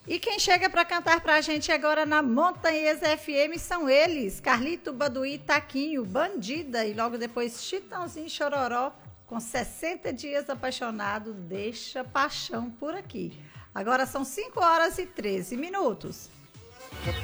E quem chega para cantar pra gente agora na Montanhesa FM são eles, Carlito, Baduí, Taquinho, Bandida e logo depois Chitãozinho Chororó, com 60 dias apaixonado, deixa paixão por aqui. Agora são 5 horas e 13 minutos.